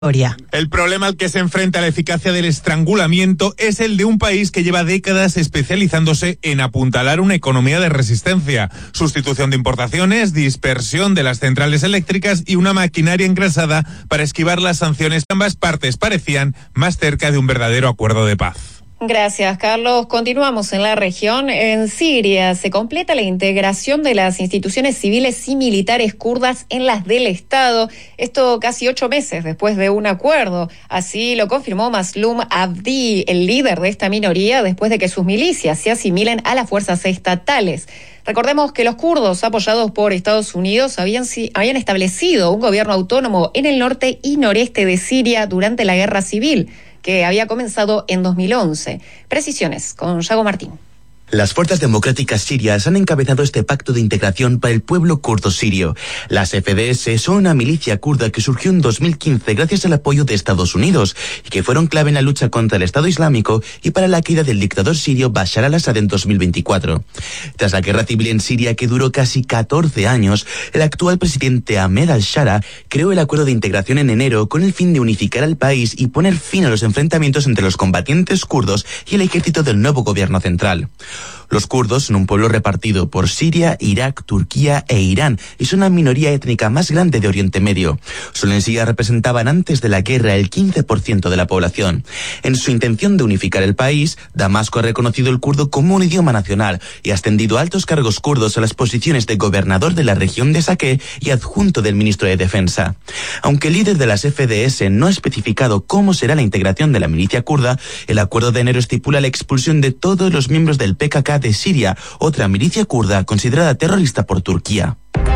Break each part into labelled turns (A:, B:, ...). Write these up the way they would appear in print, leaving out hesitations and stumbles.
A: El problema al que se enfrenta la eficacia del estrangulamiento es el de un país que lleva décadas especializándose en apuntalar una economía de resistencia, sustitución de importaciones, dispersión de las centrales eléctricas y una maquinaria engrasada para esquivar las sanciones. Ambas partes parecían más cerca de un verdadero acuerdo de paz.
B: Gracias, Carlos. Continuamos en la región. En Siria se completa la integración de las instituciones civiles y militares kurdas en las del Estado. Esto casi 8 meses después de un acuerdo. Así lo confirmó Maslum Abdi, el líder de esta minoría, después de que sus milicias se asimilen a las fuerzas estatales. Recordemos que los kurdos, apoyados por Estados Unidos, habían establecido un gobierno autónomo en el norte y noreste de Siria durante la guerra civil, que había comenzado en 2011. Precisiones con Yago Martín.
C: Las fuerzas democráticas sirias han encabezado este pacto de integración para el pueblo kurdo sirio. Las FDS son una milicia kurda que surgió en 2015 gracias al apoyo de Estados Unidos y que fueron clave en la lucha contra el Estado Islámico y para la caída del dictador sirio Bashar al-Assad en 2024. Tras la guerra civil en Siria, que duró casi 14 años, el actual presidente Ahmed al-Shara creó el acuerdo de integración en enero con el fin de unificar al país y poner fin a los enfrentamientos entre los combatientes kurdos y el ejército del nuevo gobierno central. Los kurdos son un pueblo repartido por Siria, Irak, Turquía e Irán y son la minoría étnica más grande de Oriente Medio. Solo en Siria representaban antes de la guerra el 15% de la población. En su intención de unificar el país, Damasco ha reconocido el kurdo como un idioma nacional y ha ascendido a altos cargos kurdos a las posiciones de gobernador de la región de Saqqe y adjunto del ministro de Defensa. Aunque el líder de las FDS no ha especificado cómo será la integración de la milicia kurda, el acuerdo de enero estipula la expulsión de todos los miembros del PKK de Siria, otra milicia kurda considerada terrorista por Turquía.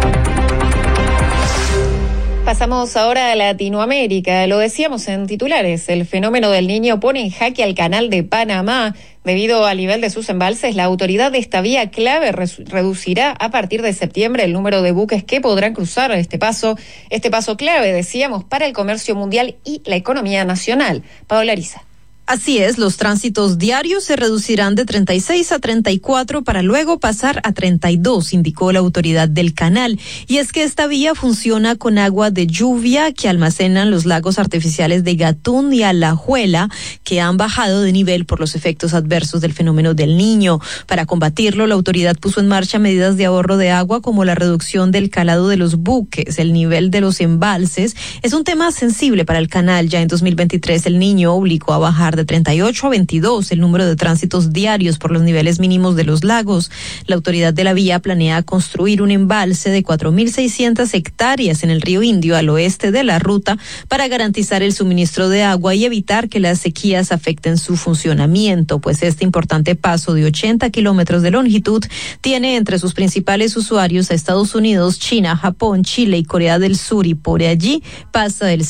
B: Pasamos ahora a Latinoamérica. Lo decíamos en titulares, el fenómeno del Niño pone en jaque al Canal de Panamá. Debido al nivel de sus embalses, la autoridad de esta vía clave reducirá a partir de septiembre el número de buques que podrán cruzar este paso clave, decíamos, para el comercio mundial y la economía nacional. Paola Ariza.
D: Así es, los tránsitos diarios se reducirán de 36 a 34 para luego pasar a 32, indicó la autoridad del canal. Y es que esta vía funciona con agua de lluvia que almacenan los lagos artificiales de Gatún y Alajuela, que han bajado de nivel por los efectos adversos del fenómeno del Niño. Para combatirlo, la autoridad puso en marcha medidas de ahorro de agua como la reducción del calado de los buques. El nivel de los embalses es un tema sensible para el canal. Ya en 2023 el Niño obligó a bajar de 38 a 22 el número de tránsitos diarios por los niveles mínimos de los lagos. La autoridad de la vía planea construir un embalse de 4.600 hectáreas en el río Indio al oeste de la ruta para garantizar el suministro de agua y evitar que las sequías afecten su funcionamiento, pues este importante paso de 80 kilómetros de longitud tiene entre sus principales usuarios a Estados Unidos, China, Japón, Chile y Corea del Sur, y por allí pasa el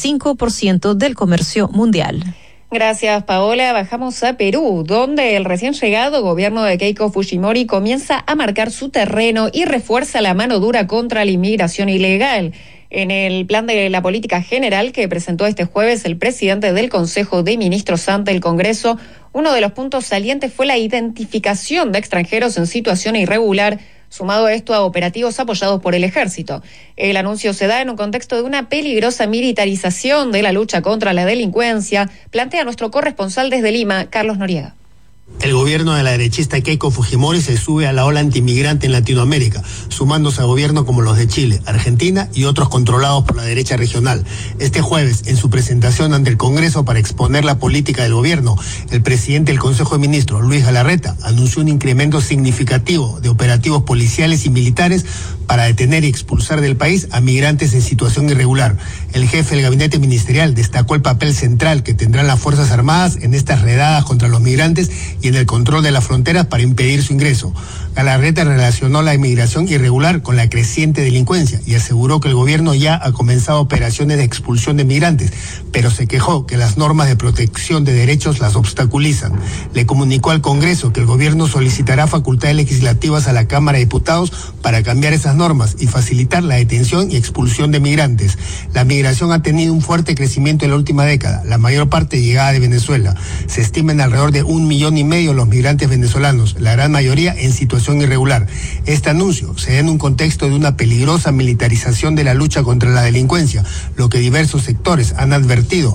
D: 5% del comercio mundial.
B: Gracias, Paola. Bajamos a Perú, donde el recién llegado gobierno de Keiko Fujimori comienza a marcar su terreno y refuerza la mano dura contra la inmigración ilegal. En el plan de la política general que presentó este jueves el presidente del Consejo de Ministros ante el Congreso, uno de los puntos salientes fue la identificación de extranjeros en situación irregular, sumado esto a operativos apoyados por el ejército. El anuncio se da en un contexto de una peligrosa militarización de la lucha contra la delincuencia, plantea nuestro corresponsal desde Lima, Carlos Noriega.
E: El gobierno de la derechista Keiko Fujimori se sube a la ola antimigrante en Latinoamérica, sumándose a gobiernos como los de Chile, Argentina y otros controlados por la derecha regional. Este jueves, en su presentación ante el Congreso para exponer la política del gobierno, el presidente del Consejo de Ministros, Luis Galarreta, anunció un incremento significativo de operativos policiales y militares para detener y expulsar del país a migrantes en situación irregular. El jefe del gabinete ministerial destacó el papel central que tendrán las Fuerzas Armadas en estas redadas contra los migrantes y en el control de las fronteras para impedir su ingreso. Galarreta relacionó la inmigración irregular con la creciente delincuencia y aseguró que el gobierno ya ha comenzado operaciones de expulsión de migrantes, pero se quejó que las normas de protección de derechos las obstaculizan. Le comunicó al Congreso que el gobierno solicitará facultades legislativas a la Cámara de Diputados para cambiar esas normas y facilitar la detención y expulsión de migrantes. La migración ha tenido un fuerte crecimiento en la última década, la mayor parte llegada de Venezuela. Se estiman alrededor de 1,5 millones los migrantes venezolanos, la gran mayoría en situación migración irregular. Este anuncio se da en un contexto de una peligrosa militarización de la lucha contra la delincuencia, lo que diversos sectores han advertido